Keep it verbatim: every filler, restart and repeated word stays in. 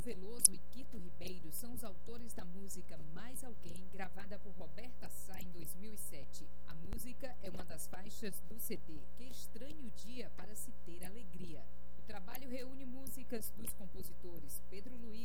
Veloso e Quito Ribeiro são os autores da música Mais Alguém, gravada por Roberta Sá em dois mil e sete. A música é uma das faixas do C D Que Estranho Dia para Se Ter Alegria. O trabalho reúne músicas dos compositores Pedro Luiz